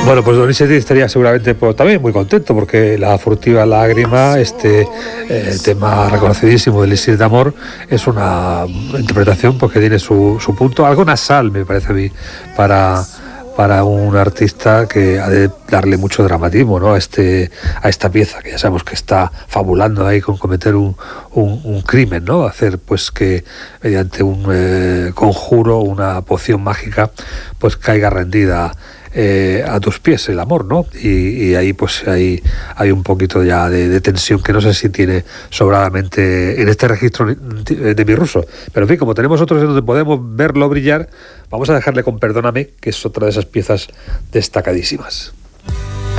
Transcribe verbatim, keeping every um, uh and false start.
Bueno, pues Donizetti estaría seguramente pues, también muy contento porque La furtiva lágrima, este eh, tema reconocidísimo de Elixir de Amor, es una interpretación pues, que tiene su, su punto, algo nasal me parece a mí, para... para un artista que ha de darle mucho dramatismo, ¿no? a, este, a esta pieza, que ya sabemos que está fabulando ahí con cometer un, un, un crimen, ¿no? Hacer pues que mediante un eh, conjuro, una poción mágica, pues caiga rendida eh, a tus pies el amor, ¿no? Y, y ahí pues hay, hay un poquito ya de, de tensión que no sé si tiene sobradamente en este registro de mi ruso. Pero en fin, como tenemos otros en donde podemos verlo brillar, vamos a dejarle con Perdóname, que es otra de esas piezas destacadísimas.